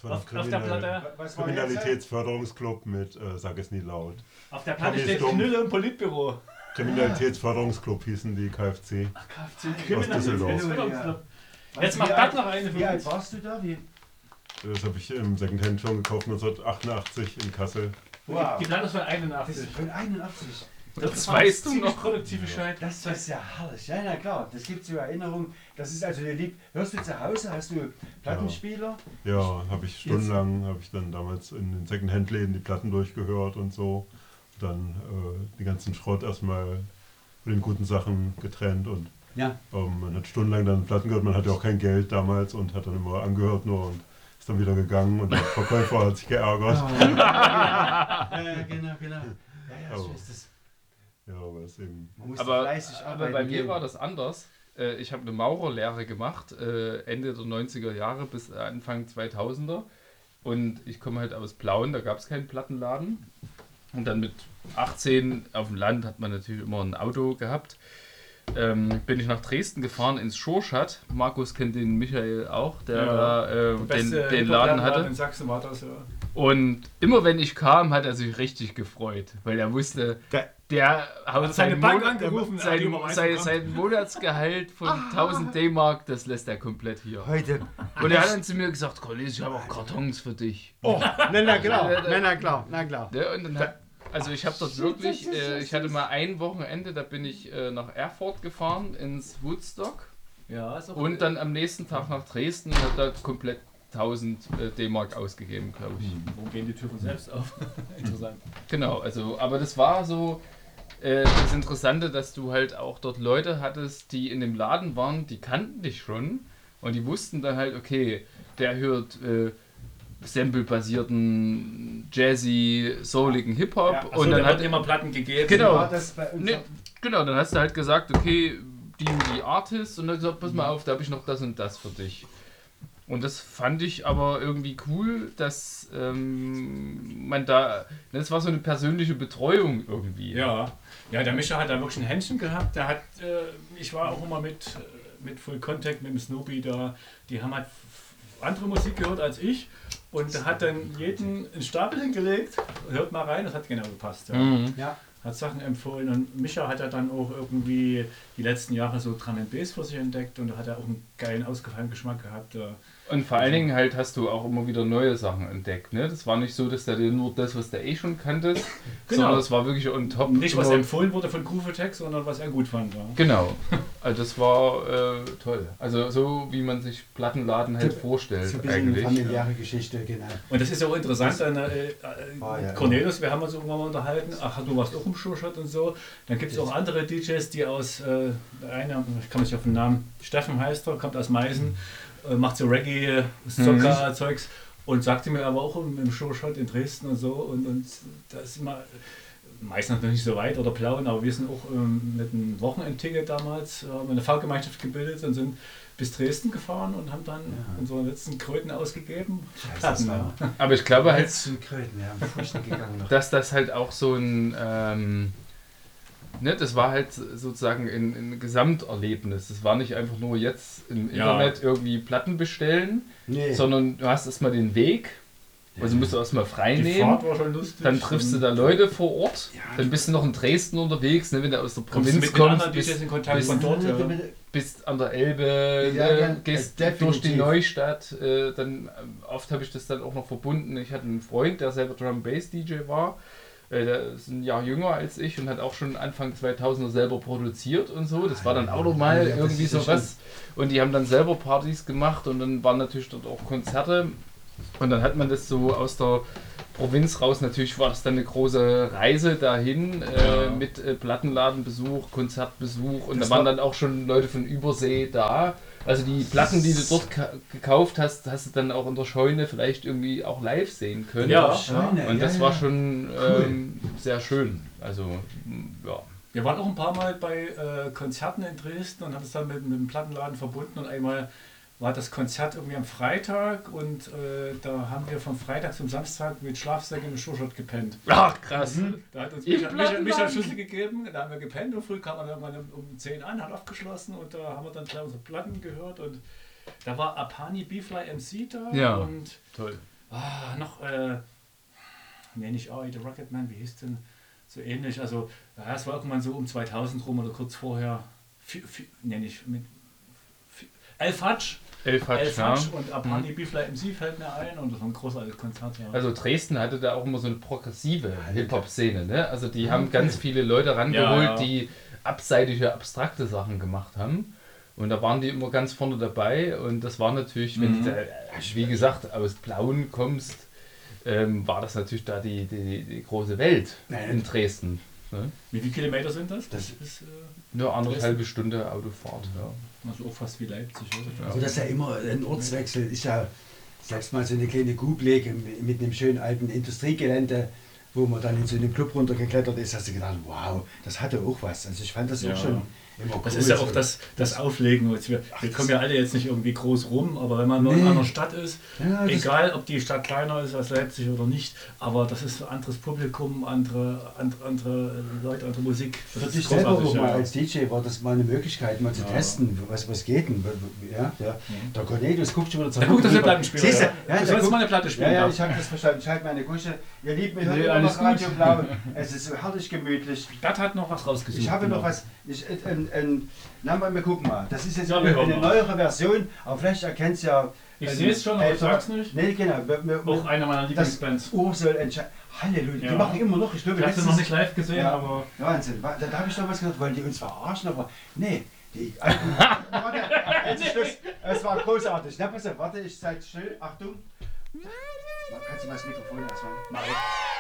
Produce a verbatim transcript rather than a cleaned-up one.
von auf, Kriminal- auf der Platte. Was war Kriminalitätsförderungsclub mit äh, Sag es nie laut. Auf der Platte Tommy steht Stumpf. Knülle im Politbüro. Kriminalitätsförderungsclub hießen die K F C. Ach, K F C, Düsseldorf. Kriminalitätsförderungsclub. Was, Jetzt wie macht alt- Bad noch eine für Wie alt uns. warst du da? Wie? Das habe ich im Secondhand schon gekauft, neunzehnhundertachtundachtzig in Kassel. Wow. Die Platte ist von Das einundachtzig. ist von einundachtzig. Das weißt du ziemlich noch. produktive Scheiße. Das ist ja herrlich. Ja, na klar. Das gibt so Erinnerungen. Das ist also der Lieb. Hörst du zu Hause? Hast du Plattenspieler? Ja, habe ich stundenlang, habe ich dann damals in den Secondhand-Läden die Platten durchgehört und so. Dann äh, die ganzen Schrott erstmal mit den guten Sachen getrennt und Ja. ähm, man hat stundenlang dann Platten gehört. Man hatte auch kein Geld damals und hat dann immer angehört nur und ist dann wieder gegangen und der Verkäufer hat sich geärgert. Oh, ja, genau, genau. Ja, ja, so Oh. ist es. Ja, aber es eben. Man muss Aber, fleißig aber arbeiten. bei mir gehen. war das anders. Äh, Ich habe eine Maurerlehre gemacht, äh, Ende der neunziger Jahre bis Anfang zweitausender. Und ich komme halt aus Plauen, da gab es keinen Plattenladen. Und dann mit achtzehn auf dem Land hat man natürlich immer ein Auto gehabt. Ähm, bin ich nach Dresden gefahren ins Schorschat. Markus kennt den Michael auch, der Ja. da äh, den, Beste den Laden hatte. in Sachsen war das, ja. Und immer wenn ich kam, hat er sich richtig gefreut, weil er wusste, Der- der haut seine sein, Bank Mon angerufen, sein, die Überweisung sein, kommt. sein Monatsgehalt von tausend D-Mark, das lässt er komplett hier. Heute. Und er hat dann zu mir gesagt, Cornelis, ich habe auch Kartons für dich. Oh, na, na klar. Na, na klar, na klar. Ja, und dann hat, also ich habe dort wirklich, äh, ich hatte mal ein Wochenende, da bin ich äh, nach Erfurt gefahren, ins Woodstock. Ja, ist auch Und dann am nächsten Tag nach Dresden und hat da komplett tausend äh, D-Mark ausgegeben, glaube ich. Wo gehen die Türen selbst auf? Interessant. Genau, also, aber das war so äh, das Interessante, dass du halt auch dort Leute hattest, die in dem Laden waren, die kannten dich schon und die wussten dann halt, okay, der hört äh, sample-basierten, jazzy, souligen Hip-Hop Ja, achso, und dann da hat wird immer Platten gegeben. Genau. War das bei uns? Nee, genau, dann hast du halt gesagt, okay, die und die Artists und dann gesagt, pass mal auf, da habe ich noch das und das für dich. Und das fand ich aber irgendwie cool, dass ähm, man da, das war so eine persönliche Betreuung irgendwie. Ja, ja, der Mischa hat da wirklich ein Händchen gehabt. Der hat, äh, ich war auch immer mit, äh, mit Full Contact, mit dem Snoopy da. Die haben halt f- andere Musik gehört als ich. Und der hat dann jeden einen Stapel hingelegt. Hört mal rein, das hat genau gepasst. Ja. Mhm. Ja. Hat Sachen empfohlen. Und Mischa hat ja dann auch irgendwie die letzten Jahre so Drum and Bass für sich entdeckt. Und da hat er auch einen geilen, ausgefallenen Geschmack gehabt. Ja. Und vor allen Dingen halt hast du auch immer wieder neue Sachen entdeckt. Ne? Das war nicht so, dass der dir nur das, was der eh schon kanntest, Genau. sondern es war wirklich on top. Nicht was immer- empfohlen wurde von Groove-Attack, sondern was er gut fand. Ja. Genau. Also das war äh, toll. Also so wie man sich Plattenladen halt So- vorstellt So ein bisschen eine eigentlich. familiäre Geschichte, genau. Und das ist ja auch interessant, dann, äh, äh, Ah, ja, Cornelius, wir haben uns irgendwann mal unterhalten, ach, du warst auch im Showshot und so. Dann gibt es auch andere D Js, die aus, äh, der eine, ich komme nicht auf den Namen, Steffen heißt er, kommt aus Meißen, äh, macht so Reggae, Soca-Zeugs und sagte mir aber auch im, im Showshot in Dresden und so. Und, und da ist immer, meistens noch nicht so weit oder Plauen, aber wir sind auch ähm, mit einem Wochenendticket damals, äh, haben eine Fahrgemeinschaft gebildet und sind bis Dresden gefahren und haben dann Ja. unsere letzten Kröten ausgegeben. Das Platten, war ja. Aber ich glaube halt, Hals zu Kröten, ja, Früchten gegangen noch. dass das halt auch so ein, ähm, ne, das war halt sozusagen ein, ein Gesamterlebnis. Es war nicht einfach nur jetzt im Ja. Internet irgendwie Platten bestellen, Nee. sondern du hast erstmal den Weg, also musst du erstmal frei Die nehmen. Fahrt war schon lustig. Dann triffst du da Leute vor Ort, Ja. dann bist du noch in Dresden unterwegs, ne, wenn du aus der kommst du Provinz mit den kommst, anderen D Js bist, in Kontakt bist- von dort. Ja. bist an der Elbe, Ja, ne, ja, gehst definitiv. durch die Neustadt, äh, dann äh, oft habe ich das dann auch noch verbunden. Ich hatte einen Freund, der selber Drum Bass D J war, äh, der ist ein Jahr jünger als ich und hat auch schon Anfang zweitausender selber produziert und so. Das war dann auch nochmal Ja, das irgendwie ist ja so was. Und die haben dann selber Partys gemacht und dann waren natürlich dort auch Konzerte. Und dann hat man das so aus der Provinz raus, natürlich war das dann eine große Reise dahin äh, Ja. mit äh, Plattenladenbesuch, Konzertbesuch und Das da waren war- dann auch schon Leute von Übersee da. Also die Platten, die du dort ka- gekauft hast, hast du dann auch in der Scheune vielleicht irgendwie auch live sehen können. Ja. Scheune, Und das ja, war ja. schon Cool. ähm, sehr schön. Also m, ja. Wir waren auch ein paar Mal bei äh, Konzerten in Dresden und haben es dann mit, mit dem Plattenladen verbunden. Und einmal war das Konzert irgendwie am Freitag und äh, da haben wir von Freitag zum Samstag mit Schlafsäcken im Showshot gepennt. Ach krass. Da hat uns Im Micha, Micha, Micha Plattenladen? einen Schlüssel gegeben, da haben wir gepennt und früh kam man dann mal um zehn an, hat aufgeschlossen und da haben wir dann gleich unsere Platten gehört und da war Apani B-Fly M C da Ja. und Toll. ah, noch, äh, nee, nicht A I, The Rocketman, wie hieß denn? So ähnlich, also ja, es war irgendwann so um zweitausend rum oder kurz vorher, nee, nicht, mit El Fudge. El Fudge, El ja. Fudge und Apani mhm. Fly M C fällt mir ein und das war ein großartiges Konzert. Ja. Also Dresden hatte da auch immer so eine progressive Hip-Hop-Szene, ne? Also die haben ganz viele Leute rangeholt, ja, ja. die abseitige, abstrakte Sachen gemacht haben. Und da waren die immer ganz vorne dabei und das war natürlich, wenn mhm. du da, wie gesagt, aus Plauen kommst, ähm, war das natürlich da die, die, die große Welt Nein. in Dresden. Ne? Wie viele Kilometer sind das? Das ist äh, nur anderthalb Stunde Autofahrt. Ja. Also auch fast wie Leipzig. Oder? Also das ist ja immer ein Ortswechsel, ist ja selbst mal so eine kleine Kuhblege mit einem schönen alten Industriegelände, wo man dann in so einen Club runtergeklettert ist, hast du gedacht, wow, das hatte auch was. Also ich fand das ja. auch schon immer cool. Das ist ja auch das, das Auflegen. Wir, Ach, wir kommen ja alle jetzt nicht irgendwie groß rum, aber wenn man nee. in einer Stadt ist, ja, egal ob die Stadt kleiner ist als Leipzig oder nicht, aber das ist ein anderes Publikum, andere, andere, andere Leute, andere Musik. Das Für dich selber auch ja. mal als D J war das mal eine Möglichkeit, mal zu ja. testen, was, was geht denn. Ja, ja. Mhm. Der Cornelius guckt schon wieder zur ja, gut, das ist Plattenspieler. Siehst du? Ja, ja, du sollst mal eine Platte spielen. Ja, ja, ich habe das verstanden. Ich halte meine Gusche. Ihr Liebt, mir hört immer noch Radio Blau. Es ist so herrlich gemütlich. Das hat noch was rausgesucht. Ich habe noch was. Ich, ein, ein, na, wir gucken mal. Das ist jetzt ja, eine, eine neuere Version, aber vielleicht erkennt es ja. Ich sehe es schon, aber ich sag's nicht. Nee, genau. Wir, wir, auch einer meiner Lieblingsbands. Ursel entscheiden. Halleluja, ja. Die machen immer noch. Ich, glaube, ich habe sie noch nicht live gesehen, ja, aber. Wahnsinn. Da, da habe ich doch was gesagt, wollen die uns verarschen, aber nee. Die, warte, jetzt Schluss. Es war großartig. Na, pass auf, warte, ich zeig still. Achtung. Kannst du mal das Mikrofon erstmal? Mach ich.